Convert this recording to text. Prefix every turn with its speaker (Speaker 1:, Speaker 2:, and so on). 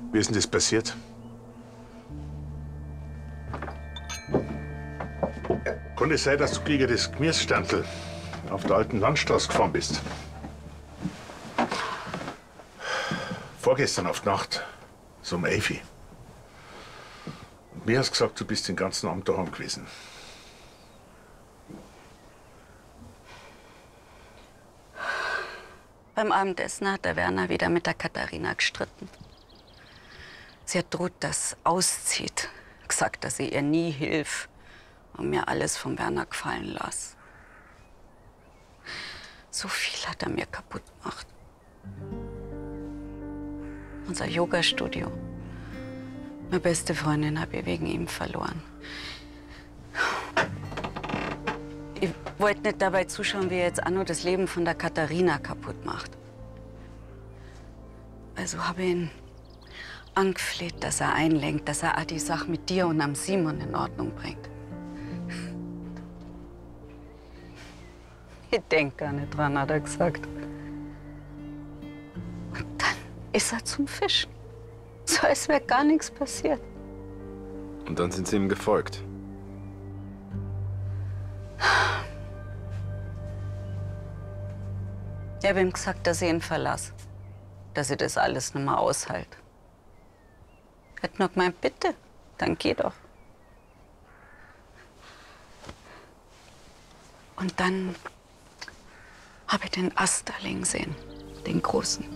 Speaker 1: Wie ist denn das passiert? Kann es sein, dass du gegen das Gemüsestandl auf der alten Landstraße gefahren bist? Vorgestern auf die Nacht, so um 11 Uhr. Und mir hast gesagt, du bist den ganzen Abend daheim gewesen.
Speaker 2: Beim Abendessen hat der Werner wieder mit der Katharina gestritten. Sie hat droht, dass auszieht. Gesagt, dass sie ihr nie hilft und mir alles vom Werner gefallen lasse. So viel hat er mir kaputt gemacht. Unser Yoga-Studio. Meine beste Freundin habe ich wegen ihm verloren. Ich wollte nicht dabei zuschauen, wie er jetzt auch nur das Leben von der Katharina kaputt macht. Also habe ich ihn angefleht, dass er einlenkt, dass er auch die Sache mit dir und am Simon in Ordnung bringt. Ich denke gar nicht dran, hat er gesagt. Und dann ist er zum Fischen. So als wäre gar nichts passiert.
Speaker 3: Und dann sind Sie ihm gefolgt.
Speaker 2: Ich habe ihm gesagt, dass ich ihn verlasse. Dass ich das alles nicht mehr aushalte. Er hat nur gemeint, bitte, dann geh doch. Und dann habe ich den Asterling gesehen, den großen.